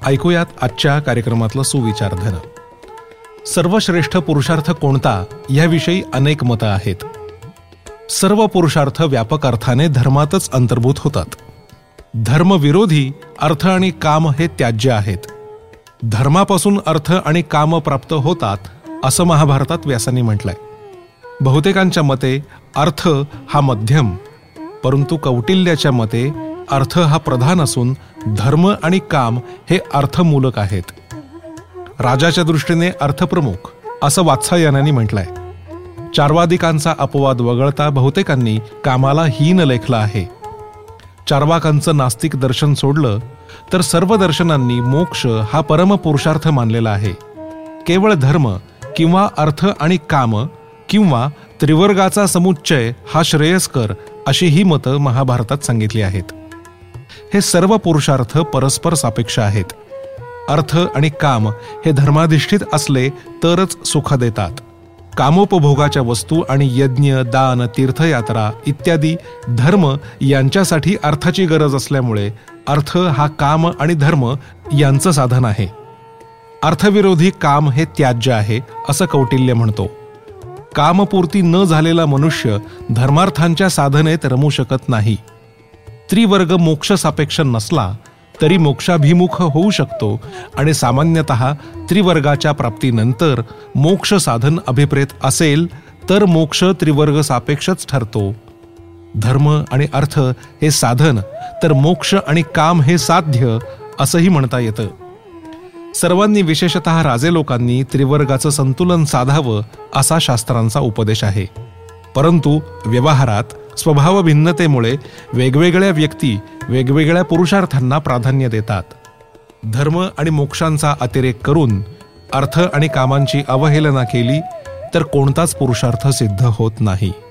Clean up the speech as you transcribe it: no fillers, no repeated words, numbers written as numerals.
ऐकूयात आजच्या कार्यक्रमातलं सुविचारधन. सर्वश्रेष्ठ पुरुषार्थ कोणता याविषयी अनेक मतं आहेत. सर्व पुरुषार्थ व्यापक अर्थाने धर्मातच अंतर्भूत होतात. धर्मविरोधी अर्थ आणि काम हे त्याज्य आहेत. धर्मापासून अर्थ आणि काम प्राप्त होतात असं महाभारतात व्यासांनी म्हटलंय. बहुतेकांच्या मते अर्थ हा मध्यम, परंतु कौटिल्याच्या मते अर्थ हा प्रधान असून धर्म आणि काम हे अर्थमूलक आहेत. राजाच्या दृष्टीने अर्थप्रमुख असं वात्सायनाने म्हटलंय. चार्वादिकांचा अपवाद वगळता बहुतेकांनी कामाला हीन लेखलं आहे. चार्वाकांचं नास्तिक दर्शन सोडलं तर सर्व दर्शनांनी मोक्ष हा परमपुरुषार्थ मानलेला आहे. केवळ धर्म किंवा अर्थ आणि काम किंवा त्रिवर्गाचा समुच्चय हा श्रेयस्कर अशी ही मतं महाभारतात सांगितली आहेत. हे सर्व पुरुषार्थ परस्पर सापेक्ष आहेत. अर्थ आणि काम हे धर्माधिष्ठित असले तरच सुख देतात. कामोपभोगाच्या वस्तू आणि यज्ञ, दान, तीर्थयात्रा इत्यादी धर्म यांच्यासाठी अर्थाची गरज असल्यामुळे अर्थ हा काम आणि धर्म यांचं साधन आहे. अर्थविरोधी काम हे त्याज्य आहे असं कौटिल्य म्हणतो. कामपूर्ती न झालेला मनुष्य धर्मार्थांच्या साधनेत रमू शकत नाही. त्रिवर्ग मोक्ष सापेक्ष नसला तरी मोक्षाभिमुख होऊ शकतो आणि सामान्यतः त्रिवर्गाच्या प्राप्तीनंतर मोक्ष साधन अभिप्रेत असेल तर मोक्ष त्रिवर्ग सापेक्षच ठरतो. धर्म आणि अर्थ हे साधन तर मोक्ष आणि काम हे साध्य असंही म्हणता येतं. सर्वांनी विशेषतः राजे लोकांनी त्रिवर्गाचं संतुलन साधावं असा शास्त्रांचा उपदेश आहे. परंतु व्यवहारात स्वभाव भिन्नतेमुळे वेगवेगळ्या व्यक्ती वेगवेगळ्या पुरुषार्थांना प्राधान्य देतात. धर्म आणि मोक्षांचा अतिरेक करून अर्थ आणि कामांची अवहेलना केली तर कोणताच पुरुषार्थ सिद्ध होत नाही.